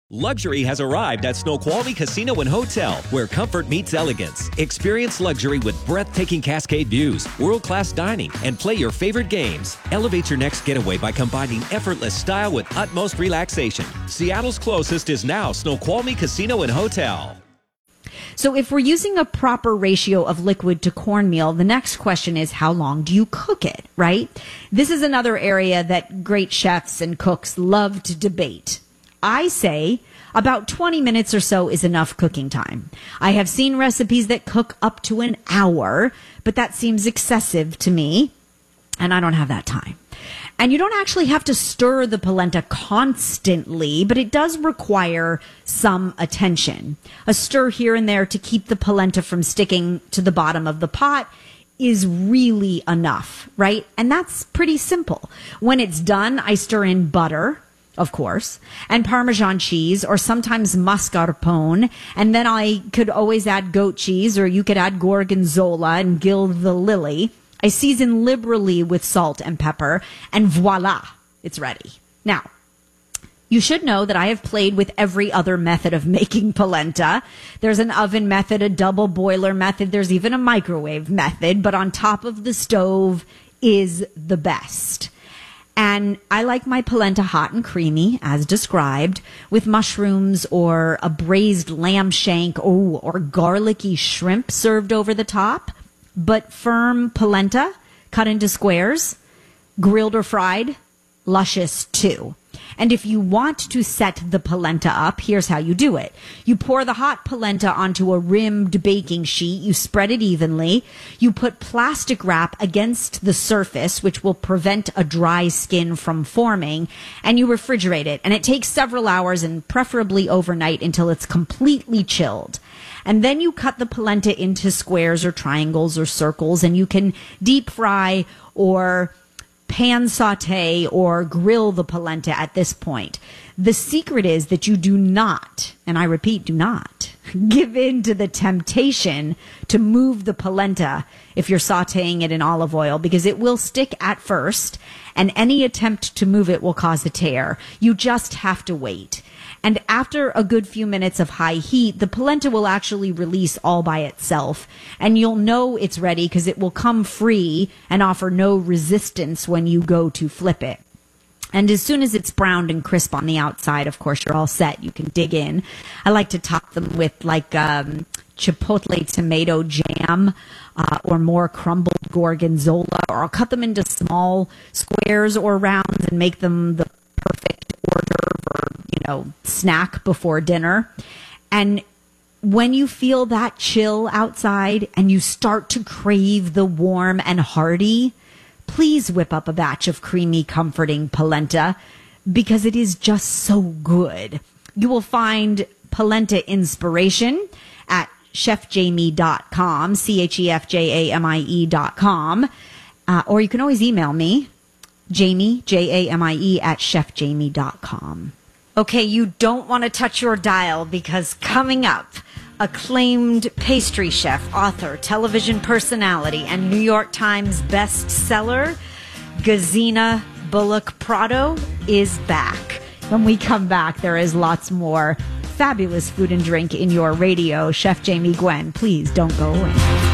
Luxury has arrived at Snoqualmie Casino and Hotel, where comfort meets elegance. Experience luxury with breathtaking cascade views, world-class dining, and play your favorite games. Elevate your next getaway by combining effortless style with utmost relaxation. Seattle's closest is now Snoqualmie Casino and Hotel. So if we're using a proper ratio of liquid to cornmeal, the next question is, how long do you cook it, right? This is another area that great chefs and cooks love to debate. I say about 20 minutes or so is enough cooking time. I have seen recipes that cook up to an hour, but that seems excessive to me, and I don't have that time. And you don't actually have to stir the polenta constantly, but it does require some attention. A stir here and there to keep the polenta from sticking to the bottom of the pot is really enough, right? And that's pretty simple. When it's done, I stir in butter, of course, and Parmesan cheese, or sometimes mascarpone. And then I could always add goat cheese, or you could add gorgonzola and gild the lily. I season liberally with salt and pepper, and voila, it's ready. Now, you should know that I have played with every other method of making polenta. There's an oven method, a double boiler method, there's even a microwave method, but on top of the stove is the best. And I like my polenta hot and creamy, as described, with mushrooms or a braised lamb shank, or garlicky shrimp served over the top. But firm polenta, cut into squares, grilled or fried, luscious too. And if you want to set the polenta up, here's how you do it. You pour the hot polenta onto a rimmed baking sheet. You spread it evenly. You put plastic wrap against the surface, which will prevent a dry skin from forming, and you refrigerate it. And it takes several hours, and preferably overnight, until it's completely chilled. And then you cut the polenta into squares or triangles or circles, and you can deep fry or pan saute or grill the polenta at this point. The secret is that you do not, and I repeat, do not, give in to the temptation to move the polenta if you're sauteing it in olive oil, because it will stick at first, and any attempt to move it will cause a tear. You just have to wait. And after a good few minutes of high heat, the polenta will actually release all by itself. And you'll know it's ready because it will come free and offer no resistance when you go to flip it. And as soon as it's browned and crisp on the outside, of course, you're all set. You can dig in. I like to top them with chipotle tomato jam or more crumbled gorgonzola. Or I'll cut them into small squares or rounds and make them the perfect hors d'oeuvre or, snack before dinner. And when you feel that chill outside and you start to crave the warm and hearty, please whip up a batch of creamy, comforting polenta, because it is just so good. You will find polenta inspiration at chefjamie.com, chefjamie.com, or you can always email me, Jamie, Jamie, at chefjamie.com. Okay, you don't want to touch your dial, because coming up, acclaimed pastry chef, author, television personality, and New York Times bestseller, Gesine Bullock Prado is back. When we come back, there is lots more fabulous food and drink in your radio. Chef Jamie Gwen, please don't go away.